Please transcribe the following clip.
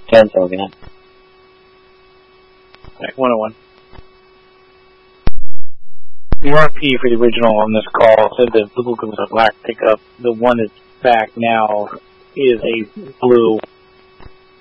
Cancel again. Right, 101. The RP for the original on this call said that the Luca was a black pickup. The one that's back now is a blue